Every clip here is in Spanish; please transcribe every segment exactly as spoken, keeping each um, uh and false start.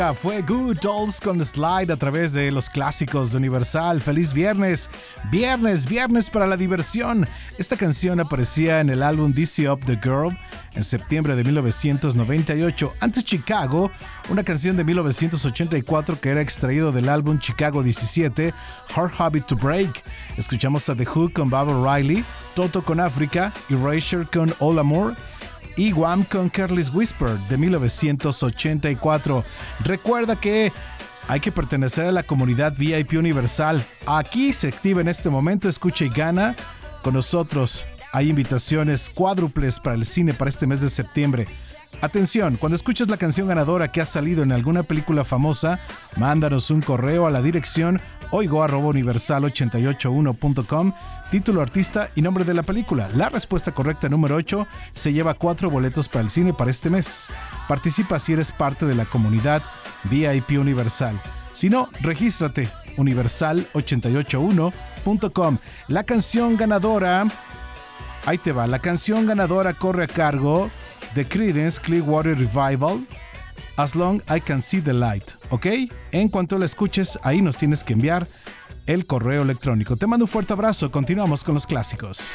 Fue Good Dolls con Slide a través de los clásicos de Universal. ¡Feliz viernes! Viernes, viernes para la diversión. Esta canción aparecía en el álbum Dizzy Up the Girl en septiembre de mil novecientos noventa y ocho. Antes Chicago, una canción de mil novecientos ochenta y cuatro que era extraído del álbum Chicago diecisiete, Hard Habit to Break. Escuchamos a The Who con Baba Riley, Toto con África, Erasure con All Amour y Wham con Careless Whisper de mil novecientos ochenta y cuatro. Recuerda que hay que pertenecer a la comunidad V I P Universal. Aquí se activa en este momento, escucha y gana con nosotros. Hay invitaciones cuádruples para el cine para este mes de septiembre. Atención, cuando escuches la canción ganadora que ha salido en alguna película famosa, mándanos un correo a la dirección oigo arroba universal ochenta y ocho uno punto com, título, artista y nombre de la película. La respuesta correcta número ocho se lleva cuatro boletos para el cine para este mes. Participa si eres parte de la comunidad V I P Universal. Si no, regístrate, universal ochenta y ocho uno punto com. La canción ganadora, ahí te va, la canción ganadora corre a cargo de Creedence Clearwater Revival, As Long I Can See the Light, ¿ok? En cuanto la escuches, ahí nos tienes que enviar el correo electrónico. Te mando un fuerte abrazo, continuamos con los clásicos.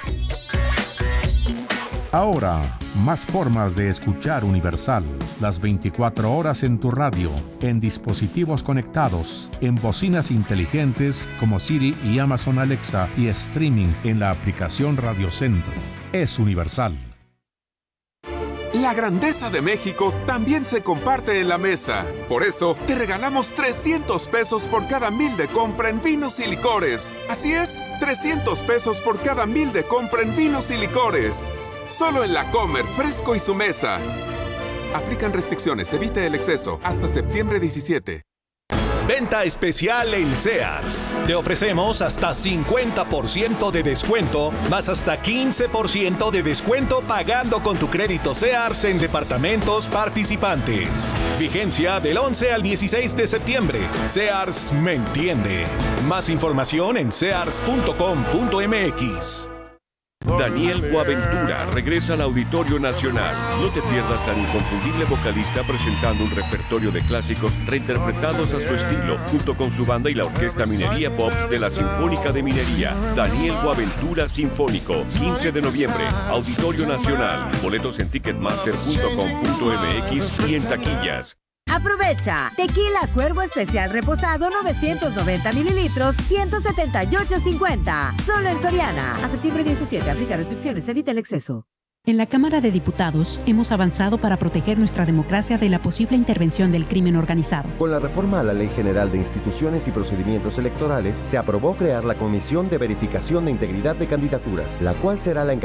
Ahora, más formas de escuchar Universal. Las veinticuatro horas en tu radio, en dispositivos conectados, en bocinas inteligentes como Siri y Amazon Alexa y streaming en la aplicación Radio Centro. Es Universal. La grandeza de México también se comparte en la mesa. Por eso, te regalamos trescientos pesos por cada mil de compra en vinos y licores. Así es, trescientos pesos por cada mil de compra en vinos y licores. Solo en La Comer, Fresco y su mesa. Aplican restricciones, evite el exceso. Hasta septiembre diecisiete. Venta especial en Sears. Te ofrecemos hasta cincuenta por ciento de descuento, más hasta quince por ciento de descuento pagando con tu crédito Sears en departamentos participantes. Vigencia del once al dieciséis de septiembre. Sears me entiende. Más información en sears punto com punto m x. Daniel Boaventura regresa al Auditorio Nacional. No te pierdas al inconfundible vocalista presentando un repertorio de clásicos reinterpretados a su estilo, junto con su banda y la Orquesta Minería Pops de la Sinfónica de Minería. Daniel Boaventura Sinfónico, quince de noviembre, Auditorio Nacional. Boletos en ticketmaster punto com punto m x y en taquillas. Aprovecha. Tequila Cuervo Especial Reposado novecientos noventa mililitros, ciento setenta y ocho cincuenta. Solo en Soriana. A septiembre diecisiete. Aplica restricciones. Evita el exceso. En la Cámara de Diputados hemos avanzado para proteger nuestra democracia de la posible intervención del crimen organizado. Con la reforma a la Ley General de Instituciones y Procedimientos Electorales, se aprobó crear la Comisión de Verificación de Integridad de Candidaturas, la cual será la encargada